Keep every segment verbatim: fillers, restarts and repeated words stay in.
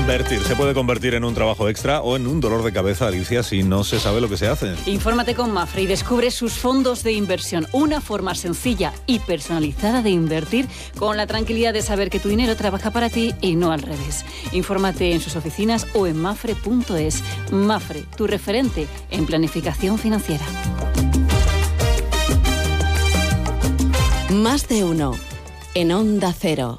Invertir se puede convertir en un trabajo extra o en un dolor de cabeza, Alicia, si no se sabe lo que se hace. Infórmate con Mafre y descubre sus fondos de inversión. Una forma sencilla y personalizada de invertir con la tranquilidad de saber que tu dinero trabaja para ti y no al revés. Infórmate en sus oficinas o en mafre punto es. Mafre, tu referente en planificación financiera. Más de uno en Onda Cero.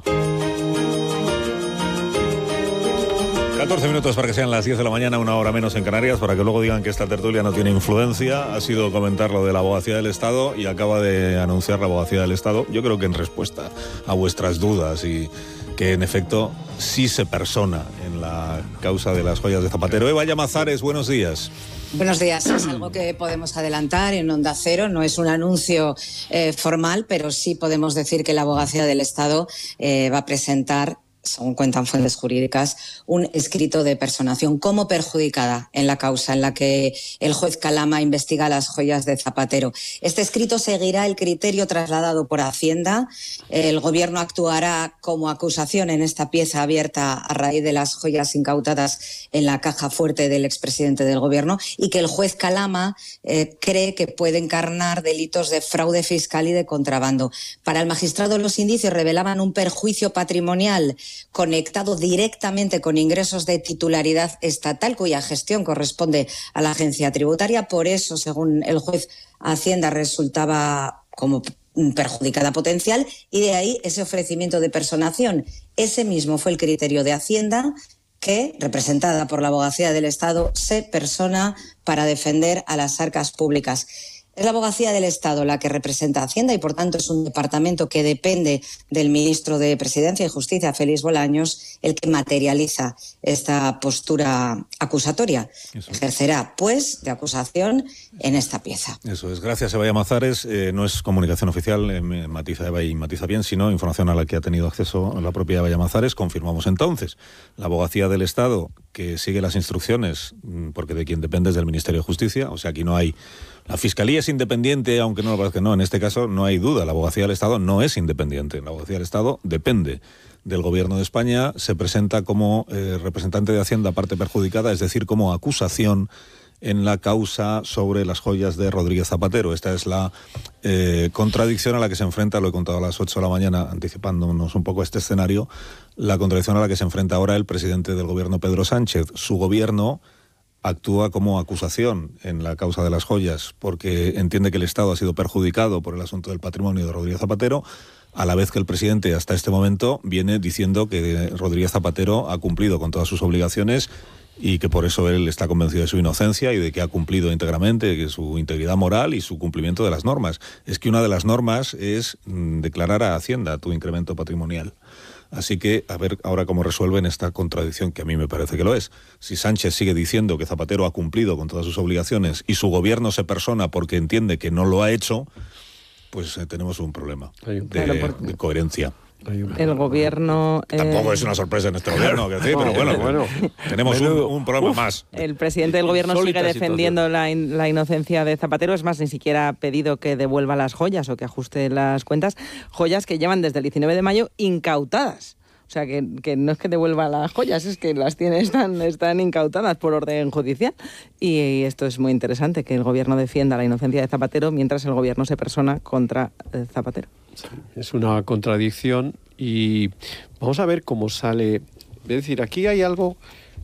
catorce minutos para que sean las diez de la mañana, una hora menos en Canarias, para que luego digan que esta tertulia no tiene influencia. Ha sido comentar lo de la Abogacía del Estado y acaba de anunciar la Abogacía del Estado, yo creo que en respuesta a vuestras dudas, y que en efecto sí se persona en la causa de las joyas de Zapatero. Eva Llamazares, buenos días. Buenos días. Es algo que podemos adelantar en Onda Cero. No es un anuncio eh, formal, pero sí podemos decir que la Abogacía del Estado eh, va a presentar, según cuentan fuentes jurídicas, un escrito de personación como perjudicada en la causa en la que el juez Calama investiga las joyas de Zapatero. Este escrito seguirá el criterio trasladado por Hacienda. El Gobierno actuará como acusación en esta pieza abierta a raíz de las joyas incautadas en la caja fuerte del expresidente del Gobierno, y que el juez Calama eh, cree que puede encarnar delitos de fraude fiscal y de contrabando. Para el magistrado, los indicios revelaban un perjuicio patrimonial conectado directamente con ingresos de titularidad estatal cuya gestión corresponde a la agencia tributaria. Por eso, según el juez, Hacienda resultaba como perjudicada potencial, y de ahí ese ofrecimiento de personación. Ese mismo fue el criterio de Hacienda, que, representada por la Abogacía del Estado, se persona para defender a las arcas públicas. Es la Abogacía del Estado la que representa a Hacienda y, por tanto, es un departamento que depende del ministro de Presidencia y Justicia, Félix Bolaños, el que materializa esta postura acusatoria. Eso. Ejercerá, pues, de acusación en esta pieza. Eso es. Gracias, Eva Llamazares. Eh, no es comunicación oficial, eh, matiza Eva y matiza bien, sino información a la que ha tenido acceso la propia Eva Llamazares. Confirmamos entonces, la Abogacía del Estado, que sigue las instrucciones, porque de quien depende es del Ministerio de Justicia, o sea, aquí no hay... La Fiscalía es independiente, aunque no lo parezca, no, en este caso no hay duda, la Abogacía del Estado no es independiente, la Abogacía del Estado depende del Gobierno de España, se presenta como eh, representante de Hacienda parte perjudicada, es decir, como acusación en la causa sobre las joyas de Rodríguez Zapatero. Esta es la eh, contradicción a la que se enfrenta, lo he contado a las ocho de la mañana, anticipándonos un poco a este escenario, la contradicción a la que se enfrenta ahora el presidente del Gobierno, Pedro Sánchez. Su Gobierno actúa como acusación en la causa de las joyas porque entiende que el Estado ha sido perjudicado por el asunto del patrimonio de Rodríguez Zapatero, a la vez que el presidente hasta este momento viene diciendo que Rodríguez Zapatero ha cumplido con todas sus obligaciones y que por eso él está convencido de su inocencia y de que ha cumplido íntegramente, que su integridad moral y su cumplimiento de las normas. Es que una de las normas es mm, declarar a Hacienda tu incremento patrimonial. Así que, a ver ahora cómo resuelven esta contradicción, que a mí me parece que lo es. Si Sánchez sigue diciendo que Zapatero ha cumplido con todas sus obligaciones y su gobierno se persona porque entiende que no lo ha hecho, pues eh, tenemos un problema de, de coherencia. El gobierno... Eh... Tampoco es una sorpresa en este gobierno, que sí, pero bueno, bueno tenemos un, un problema Uf, más. El presidente del gobierno sigue defendiendo la, in, la inocencia de Zapatero. Es más, ni siquiera ha pedido que devuelva las joyas o que ajuste las cuentas. Joyas que llevan desde el diecinueve de mayo incautadas. O sea, que, que no es que devuelva las joyas, es que las tiene, están, están incautadas por orden judicial. Y esto es muy interesante, que el gobierno defienda la inocencia de Zapatero mientras el gobierno se persona contra eh, Zapatero. Sí, es una contradicción y vamos a ver cómo sale. Es decir, aquí hay algo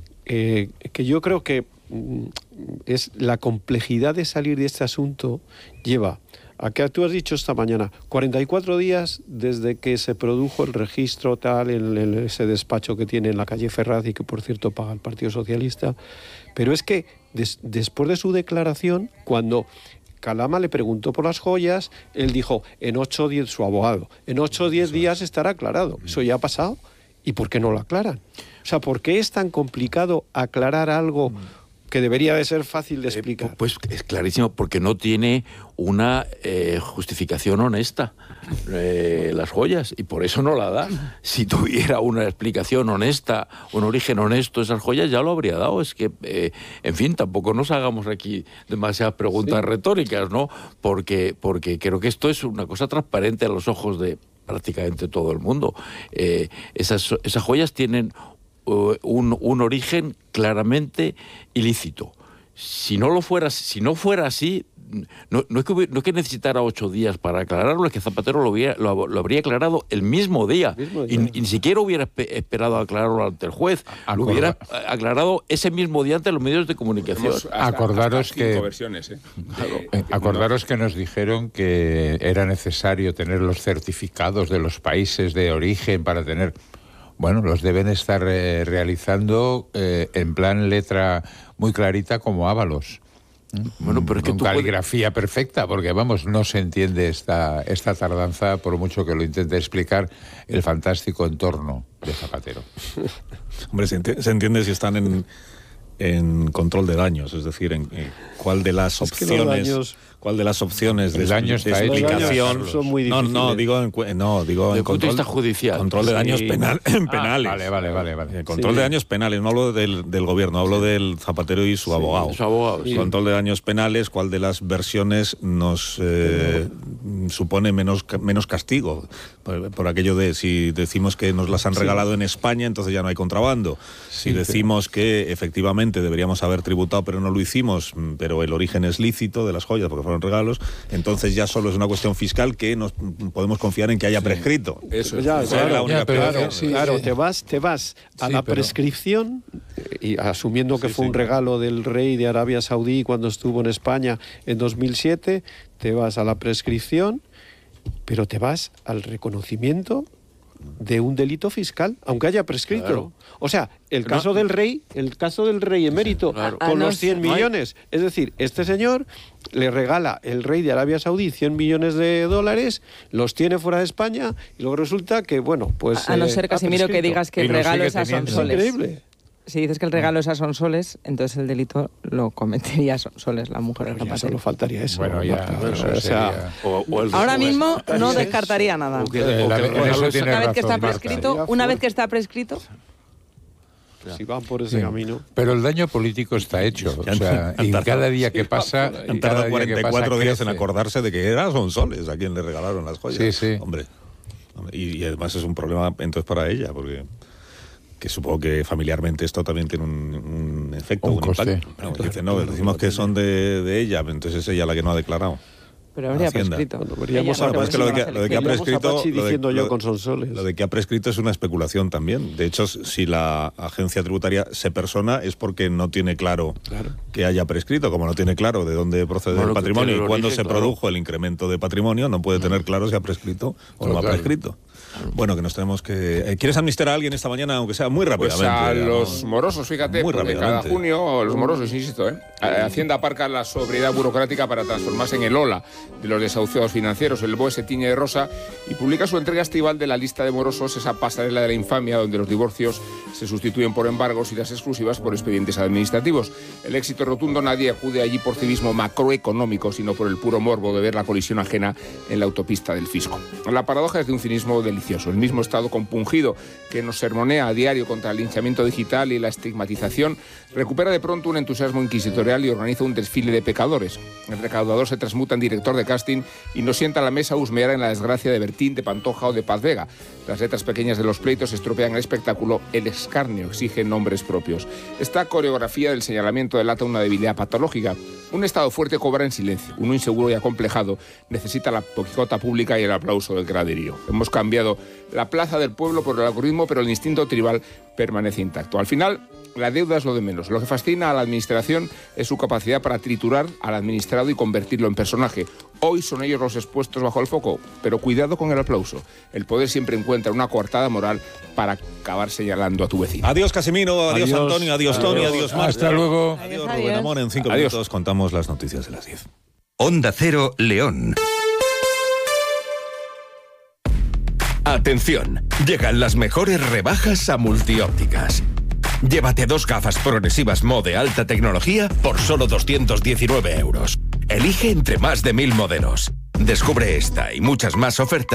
eh, que yo creo que mm, es la complejidad de salir de este asunto lleva a que tú has dicho esta mañana, cuarenta y cuatro días desde que se produjo el registro tal, en, en ese despacho que tiene en la calle Ferraz y que por cierto paga el Partido Socialista, pero es que des, después de su declaración, cuando Calama le preguntó por las joyas, él dijo, en ocho o diez, su abogado, en ocho o diez días estará aclarado. Eso ya ha pasado, ¿y por qué no lo aclaran? O sea, ¿por qué es tan complicado aclarar algo que debería de ser fácil de explicar? Eh, pues es clarísimo, porque no tiene una eh, justificación honesta eh, las joyas, y por eso no la da. Si tuviera una explicación honesta, un origen honesto, esas joyas ya lo habría dado. Es que, eh, en fin, tampoco nos hagamos aquí demasiadas preguntas sí. retóricas, ¿no? Porque, porque creo que esto es una cosa transparente a los ojos de prácticamente todo el mundo. Eh, esas, esas joyas tienen uh, un, un origen claramente ilícito. Si no lo fuera, si no fuera así, no, no, es que, no es que necesitara ocho días para aclararlo, es que Zapatero lo, hubiera, lo, lo habría aclarado el mismo día, mismo día. Y, y ni siquiera hubiera esperado a aclararlo ante el juez, Acorda. Lo hubiera aclarado ese mismo día ante los medios de comunicación. Hasta, acordaros hasta que versiones, ¿eh? Claro. Acordaros que nos dijeron que era necesario tener los certificados de los países de origen para tener... Bueno, los deben estar eh, realizando eh, en plan letra muy clarita como Ábalos. Bueno, pero es que con tú caligrafía puedes... perfecta, porque vamos, no se entiende esta, esta tardanza, por mucho que lo intente explicar el fantástico entorno de Zapatero. Hombre, se, enti- se entiende si están en, en control de daños, es decir, en, en cuál de las es opciones... Que los daños... ¿Cuál de las opciones de, daño de explicación son muy no, difíciles. no, digo en, no, digo de en control, judicial. Control de daños sí. penal, penales. Ah, vale, vale, vale, vale. Eh, control sí. de daños penales, no hablo del, del gobierno, hablo sí. del Zapatero y su sí, abogado. Su abogado sí. Control de daños penales, ¿cuál de las versiones nos eh, supone menos menos castigo? Por, por aquello de si decimos que nos las han regalado sí. en España, entonces ya no hay contrabando. Si sí, decimos pero... que efectivamente deberíamos haber tributado, pero no lo hicimos, pero el origen es lícito de las joyas porque fueron regalos, entonces ya solo es una cuestión fiscal que nos podemos confiar en que haya prescrito. Eso es ya, claro, es la única ya, pero, claro, sí, claro sí. te vas te vas a sí, la pero... prescripción y asumiendo que sí, fue sí. un regalo del rey de Arabia Saudí cuando estuvo en España en dos mil siete, te vas a la prescripción, pero te vas al reconocimiento de un delito fiscal, aunque haya prescrito. Claro. O sea, el caso no. del rey, el caso del rey emérito, claro. con los cien millones. Es decir, este señor le regala el rey de Arabia Saudí cien millones de dólares, los tiene fuera de España, y luego resulta que, bueno, pues... A, a no ser, Casimiro, que digas que el regalo es a Sonsoles. Es increíble. Si dices que el regalo es a Sonsoles, entonces el delito lo cometería Sonsoles, la mujer del Zapatero. Solo faltaría eso. Bueno, ya... Bueno, o sea, o, o el, ahora mismo no descartaría nada. Que, la, la, una vez razón, que está prescrito, una vez que está prescrito... Si van por ese sí. camino. Pero el daño político está hecho. O sea, y cada día que pasa... Han tardado cuarenta y cuatro días en acordarse de que era Sonsoles a quien le regalaron las joyas. Sí, sí. Hombre. Y, y además es un problema entonces para ella, porque... que supongo que familiarmente esto también tiene un, un efecto, un, un coste. impacto. Bueno, dice, no, decimos que son de, de ella, entonces es ella la que no ha declarado. Pero habría Hacienda. prescrito. Bueno, veríamos bueno, pues es que lo de que, lo de que ha prescrito, lo de, lo, yo con Sonsoles. lo de que ha prescrito es una especulación también. De hecho, si la agencia tributaria se persona es porque no tiene claro, claro. que haya prescrito, como no tiene claro de dónde procede bueno, el patrimonio y cuándo se claro. produjo el incremento de patrimonio, no puede tener claro si ha prescrito o claro, no ha prescrito. Claro. Bueno, que nos tenemos que... ¿Quieres amnistiar a alguien esta mañana, aunque sea muy rápidamente? Pues a digamos, los morosos, fíjate, muy porque cada junio, los morosos, insisto, ¿eh? Hacienda aparca la sobriedad burocrática para transformarse en el Ola de los desahuciados financieros. El B O E se tiñe de rosa y publica su entrega estival de la lista de morosos, esa pasarela de la infamia donde los divorcios se sustituyen por embargos y las exclusivas por expedientes administrativos. El éxito rotundo, nadie acude allí por civismo macroeconómico, sino por el puro morbo de ver la colisión ajena en la autopista del fisco. La paradoja es de un cinismo delicioso. El mismo Estado compungido que nos sermonea a diario contra el linchamiento digital y la estigmatización, recupera de pronto un entusiasmo inquisitorial y organiza un desfile de pecadores. El recaudador se transmuta en director de casting y nos sienta a la mesa a husmear en la desgracia de Bertín, de Pantoja o de Paz Vega. Las letras pequeñas de los pleitos estropean el espectáculo, el escarnio exige nombres propios. Esta coreografía del señalamiento delata una debilidad patológica. Un Estado fuerte cobra en silencio, uno inseguro y acomplejado necesita la pocicota pública y el aplauso del graderío. Hemos cambiado la plaza del pueblo por el algoritmo, pero el instinto tribal permanece intacto. Al final, la deuda es lo de menos. Lo que fascina a la administración es su capacidad para triturar al administrado y convertirlo en personaje. Hoy son ellos los expuestos bajo el foco, pero cuidado con el aplauso. El poder siempre encuentra una coartada moral para acabar señalando a tu vecino. Adiós, Casimiro, adiós, adiós Antonio, adiós, adiós Tony, adiós Marta. Hasta luego. Adiós, adiós Rubén Amón. En cinco adiós. minutos contamos las noticias de las diez. Onda Cero, León. Atención, llegan las mejores rebajas a Multiópticas. Llévate dos gafas progresivas Mo de alta tecnología por solo doscientos diecinueve euros. Elige entre más de mil modelos. Descubre esta y muchas más ofertas